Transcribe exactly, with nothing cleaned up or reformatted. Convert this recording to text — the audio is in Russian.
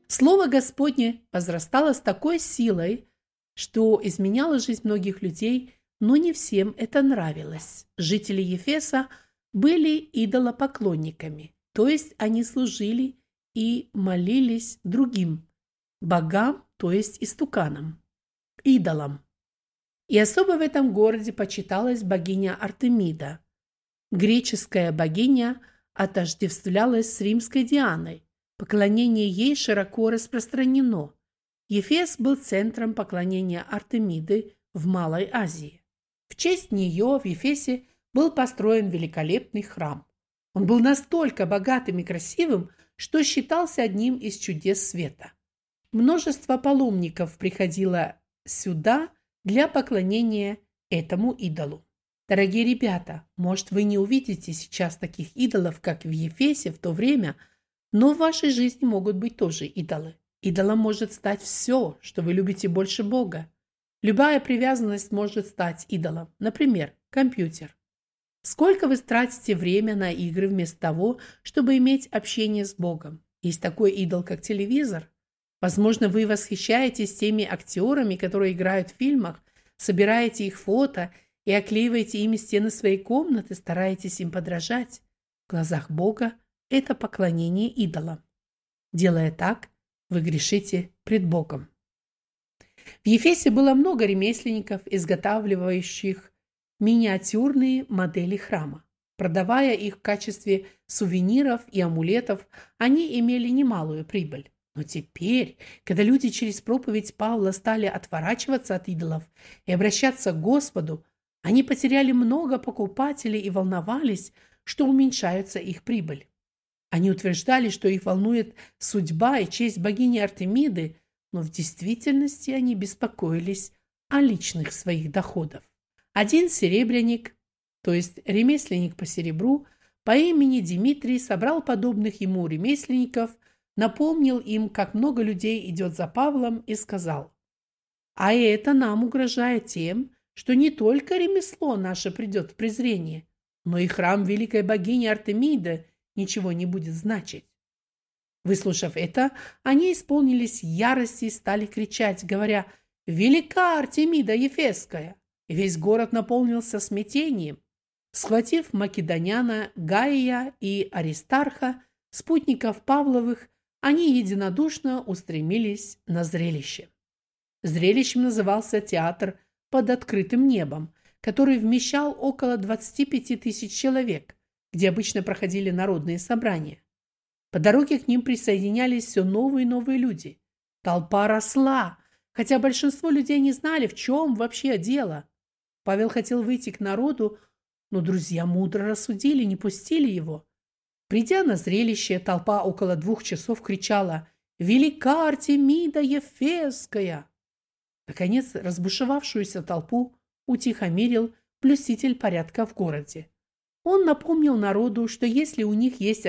Слово Господне возрастало с такой силой, что изменяло жизнь многих людей, но не всем это нравилось. Жители Ефеса были идолопоклонниками, то есть они служили и молились другим богам, то есть истуканам, идолам. И особо в этом городе почиталась богиня Артемида. Греческая богиня отождествлялась с римской Дианой. Поклонение ей широко распространено. Ефес был центром поклонения Артемиды в Малой Азии. В честь нее в Ефесе был построен великолепный храм. Он был настолько богатым и красивым, что считался одним из чудес света. Множество паломников приходило сюда для поклонения этому идолу. Дорогие ребята, может, вы не увидите сейчас таких идолов, как в Ефесе в то время, но в вашей жизни могут быть тоже идолы. Идолом может стать все, что вы любите больше Бога. Любая привязанность может стать идолом. Например, компьютер. Сколько вы тратите время на игры вместо того, чтобы иметь общение с Богом? Есть такой идол, как телевизор. Возможно, вы восхищаетесь теми актерами, которые играют в фильмах, собираете их фото и оклеиваете ими стены своей комнаты, стараетесь им подражать. В глазах Бога это поклонение идолам. Делая так, вы грешите пред Богом. В Ефесе было много ремесленников, изготавливающих миниатюрные модели храма. Продавая их в качестве сувениров и амулетов, они имели немалую прибыль. Но теперь, когда люди через проповедь Павла стали отворачиваться от идолов и обращаться к Господу, они потеряли много покупателей и волновались, что уменьшается их прибыль. Они утверждали, что их волнует судьба и честь богини Артемиды, но в действительности они беспокоились о личных своих доходах. Один серебряник, то есть ремесленник по серебру, по имени Димитрий собрал подобных ему ремесленников, напомнил им, как много людей идет за Павлом, и сказал: «А это нам угрожает тем, что не только ремесло наше придет в презрение, но и храм великой богини Артемиды ничего не будет значить». Выслушав это, они исполнились ярости и стали кричать, говоря: «Велика Артемида Ефесская!» И весь город наполнился смятением. Схватив македоняна Гаия и Аристарха, спутников Павловых, они единодушно устремились на зрелище. Зрелищем назывался театр под открытым небом, который вмещал около двадцати пяти тысяч человек, где обычно проходили народные собрания. По дороге к ним присоединялись все новые и новые люди. Толпа росла, хотя большинство людей не знали, в чем вообще дело. Павел хотел выйти к народу, но друзья мудро рассудили, не пустили его. Придя на зрелище, толпа около двух часов кричала: «Велика Артемида Ефесская!». Наконец, разбушевавшуюся толпу утихомирил блюститель порядка в городе. Он напомнил народу, что если у них есть